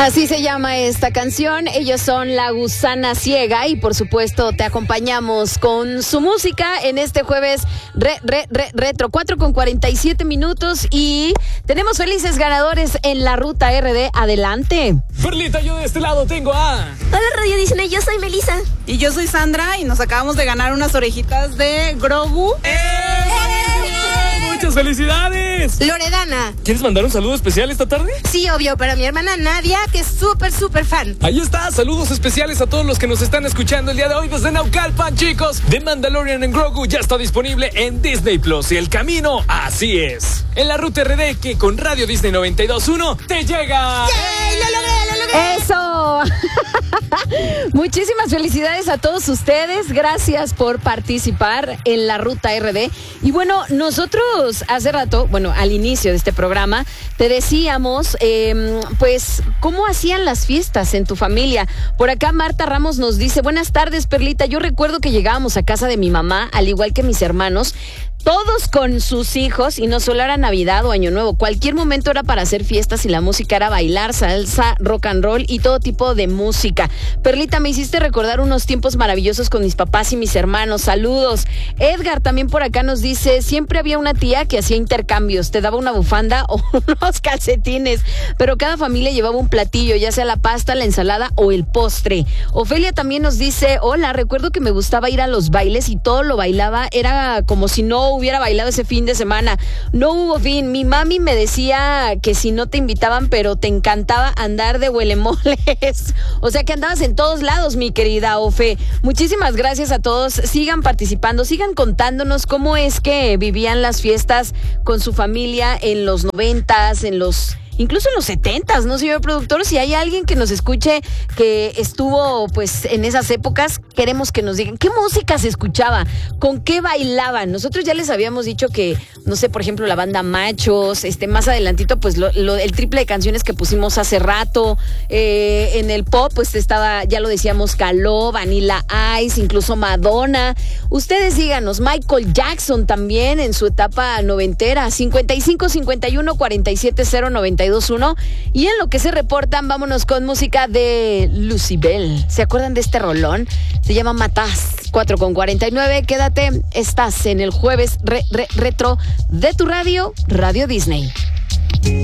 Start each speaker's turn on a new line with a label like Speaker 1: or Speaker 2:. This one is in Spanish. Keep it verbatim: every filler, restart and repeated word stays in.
Speaker 1: Así se llama esta canción. Ellos son La Gusana Ciega y por supuesto te acompañamos con su música en este jueves re, re, re, retro, cuatro con cuarenta y siete minutos y tenemos felices ganadores en la Ruta R D. Adelante.
Speaker 2: Perlita, yo de este lado tengo a...
Speaker 3: Hola Radio Disney, yo soy Melissa.
Speaker 4: Y yo soy Sandra y nos acabamos de ganar unas orejitas de Grogu.
Speaker 2: ¡Eh! ¡Muchas felicidades!
Speaker 3: Loredana.
Speaker 2: ¿Quieres mandar un saludo especial esta tarde?
Speaker 3: Sí, obvio, para mi hermana Nadia, que es súper, súper fan.
Speaker 2: Ahí está, saludos especiales a todos los que nos están escuchando el día de hoy desde Naucalpan, chicos. The Mandalorian en Grogu ya está disponible en Disney Plus y el camino así es. En la Ruta R D que con Radio Disney noventa y dos punto uno te llega.
Speaker 3: ¡Yay! ¡Lo logré, lo logré!
Speaker 1: ¡Eso! Muchísimas felicidades a todos ustedes. Gracias por participar en la Ruta R D. Y bueno, nosotros hace rato, bueno, al inicio de este programa, te decíamos, eh, pues, ¿cómo hacían las fiestas en tu familia? Por acá Marta Ramos nos dice, buenas tardes, Perlita. Yo recuerdo que llegábamos a casa de mi mamá, al igual que mis hermanos, todos con sus hijos, y no solo era Navidad o Año Nuevo, cualquier momento era para hacer fiestas y la música era bailar, salsa, rock and roll y todo tipo de música. Perlita, me hiciste recordar unos tiempos maravillosos con mis papás y mis hermanos. Saludos. Edgar también por acá nos dice, siempre había una tía que hacía intercambios, te daba una bufanda o unos calcetines, pero cada familia llevaba un platillo, ya sea la pasta, la ensalada o el postre. Ofelia también nos dice, hola, recuerdo que me gustaba ir a los bailes y todo lo bailaba, era como si no hubiera bailado ese fin de semana. No hubo fin. Mi mami me decía que si no te invitaban, pero te encantaba andar de huelemoles. O sea que andabas en todos lados, mi querida Ofe. Muchísimas gracias a todos. Sigan participando, sigan contándonos cómo es que vivían las fiestas con su familia en los noventas, en los... incluso en los setentas, ¿no, señor productor? Si hay alguien que nos escuche que estuvo pues en esas épocas, queremos que nos digan qué música se escuchaba, con qué bailaban. Nosotros ya les habíamos dicho que, no sé, por ejemplo, la banda Machos, este más adelantito, pues lo, lo, el triple de canciones que pusimos hace rato. Eh, en el pop, pues estaba, ya lo decíamos, Caló, Vanilla Ice, incluso Madonna. Ustedes díganos, Michael Jackson también en su etapa noventera, cincuenta y cinco, cincuenta y uno, cuarenta y siete, cero, noventa y dos, uno. Y en lo que se reportan, vámonos con música de Lucibel. ¿Se acuerdan de este rolón? Se llama Matás. cuatro con cuarenta y nueve. Quédate, estás en el jueves re, re, retro de tu radio, Radio Disney.